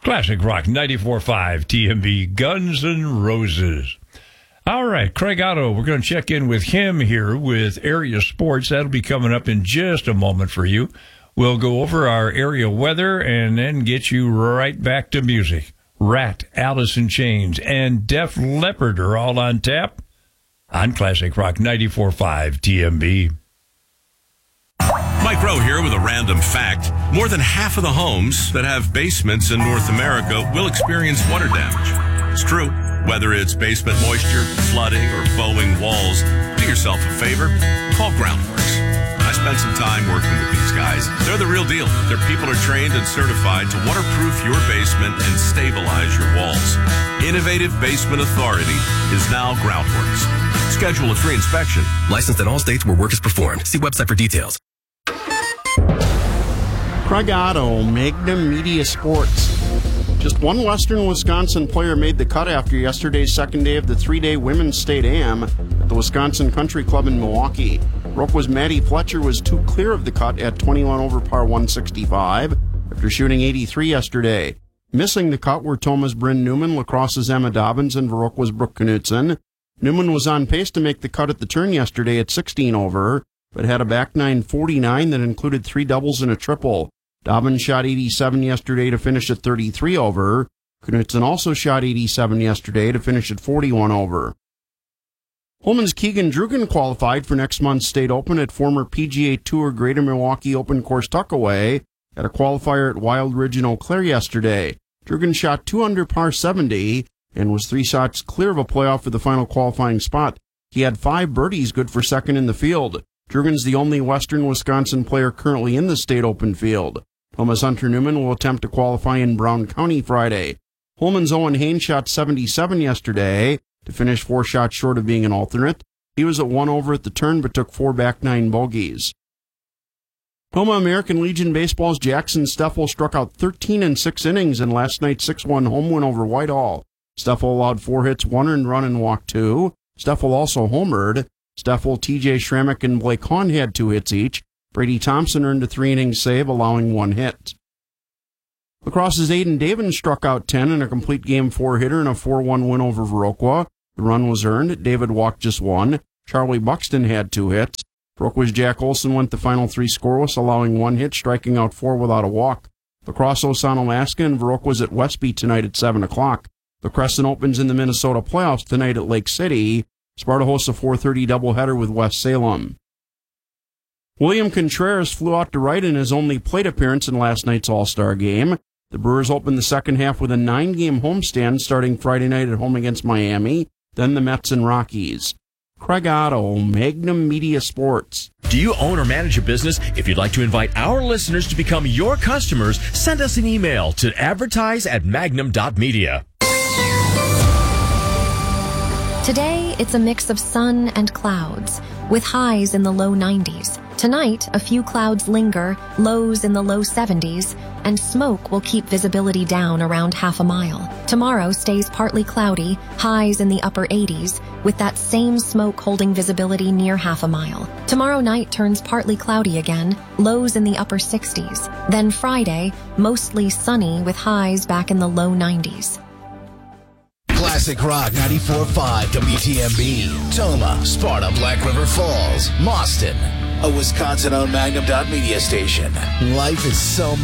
Classic Rock 94.5 TMB, Guns N' Roses. All right, Craig Otto, we're going to check in with him here with Area Sports. That'll be coming up in just a moment for you. We'll go over our area weather and then get you right back to music. Rat, Alice in Chains, and Def Leppard are all on tap on Classic Rock 94.5 TMB. Mike Rowe here with a random fact. More than half of the homes that have basements in North America will experience water damage. It's true. Whether it's basement moisture, flooding, or bowing walls, do yourself a favor. Call Groundworks. I spent some time working with these guys. They're the real deal. Their people are trained and certified to waterproof your basement and stabilize your walls. Innovative Basement Authority is now Groundworks. Schedule a free inspection. Licensed in all states where work is performed. See website for details. Craig Otto, Magnum Media Sports. Just one Western Wisconsin player made the cut after yesterday's second day of the three-day Women's State Am at the Wisconsin Country Club in Milwaukee. Rookw's Maddie Fletcher was two clear of the cut at 21 over par 165 after shooting 83 yesterday. Missing the cut were Thomas Bryn Newman, Lacrosse's Emma Dobbins, and Viroqua Brooke Knutson. Newman was on pace to make the cut at the turn yesterday at 16 over, but had a back nine 49 that included three doubles and a triple. Dobbins shot 87 yesterday to finish at 33 over. Knutson also shot 87 yesterday to finish at 41 over. Holman's Keegan Drugan qualified for next month's State Open at former PGA Tour Greater Milwaukee Open Course Tuckaway at a qualifier at Wild Ridge in Eau Claire yesterday. Drugan shot 2 under par 70 and was 3 shots clear of a playoff for the final qualifying spot. He had 5 birdies, good for second in the field. Drugan's the only Western Wisconsin player currently in the State Open field. Thomas Hunter Newman will attempt to qualify in Brown County Friday. Holman's Owen Haynes shot 77 yesterday to finish 4 shots short of being an alternate. He was at 1 over at the turn but took 4 back 9 bogeys. Homa American Legion Baseball's Jackson Steffel struck out 13 in 6 innings in last night's 6-1 home win over Whitehall. Steffel allowed 4 hits, 1 earned run, and walked 2. Steffel also homered. Steffel, TJ Schrammick, and Blake Hahn had 2 hits each. Brady Thompson earned a 3-inning save, allowing 1 hit. Lacrosse's Aiden Davin struck out 10 in a complete Game 4 hitter in a 4-1 win over Viroqua. The run was earned. David walked just 1. Charlie Buxton had 2 hits. Viroqua's Jack Olson went the final 3 scoreless, allowing 1 hit, striking out 4 without a walk. Lacrosse Osan, Alaska, and Viroqua's at Westby tonight at 7 o'clock. The Crescent opens in the Minnesota playoffs tonight at Lake City. Sparta hosts a 4:30 doubleheader with West Salem. William Contreras flew out to right in his only plate appearance in last night's All-Star game. The Brewers opened the second half with a 9-game homestand starting Friday night at home against Miami, then the Mets and Rockies. Craig Otto, Magnum Media Sports. Do you own or manage a business? If you'd like to invite our listeners to become your customers, send us an email to advertise@magnum.media. Today, it's a mix of sun and clouds, with highs in the low 90s. Tonight, a few clouds linger, lows in the low 70s, and smoke will keep visibility down around half a mile. Tomorrow stays partly cloudy, highs in the upper 80s, with that same smoke holding visibility near half a mile. Tomorrow night turns partly cloudy again, lows in the upper 60s. Then Friday, mostly sunny with highs back in the low 90s. Classic Rock 94.5 WTMB. Toma, Sparta, Black River Falls, Mauston. A Wisconsin-owned Magnum.media station. Life is so